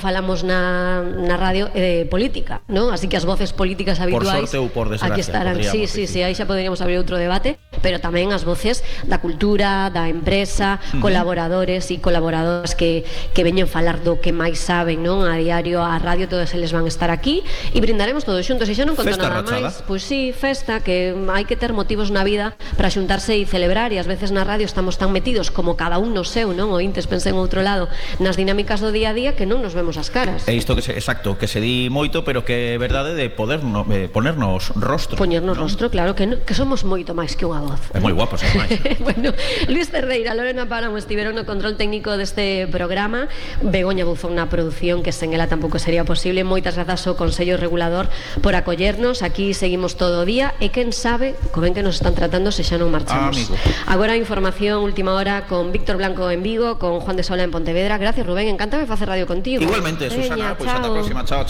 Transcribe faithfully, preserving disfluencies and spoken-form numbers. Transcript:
falamos na, na radio de eh, política, ¿no? Así que as voces políticas habituais por sorte ou por desgracia, aquí estarán. Sí, sí, sí, decir. aí xa poderíamos abrir outro debate, pero tamén as voces da cultura, da empresa, uh-huh. colaboradores e colaboradoras que, que veñen falar do que máis saben, non? A diario, a radio, todos eles van estar aquí e brindaremos todos xuntos. E xa non conto festa nada rachada. máis. Pois sí, festa, que hai que ter motivos na vida para xuntarse e celebrar, e ás veces na radio estamos tan metidos como cada un no seu, non? Ointes pensen outro lado nas dinámicas do día a día que non nos vemos as caras. É isto que se, exacto, que se di moito, pero que é verdade de poder no, eh, ponernos rostro. Poñernos ¿no? rostro, claro, que, no, que somos moito máis que unha voz. É moi guapo, ademais. Bueno, Luis Cerdeira, Lorena Páramo estiveron no control técnico deste programa, Begoña Buzón na produción, que sen ela tampouco sería posible. Moitas grazas ao Consello Regulador por acollernos. Aquí seguimos todo o día e quen sabe, co ben que nos están tratando, se xa non marchamos. Ah, agora información última hora con Víctor Blanco en Vigo, con Juan de Sola en Pontevedra. Gracias, Rubén, encántame facer radio contigo. Igualmente, Susana, pois ata a próxima, chao, chao.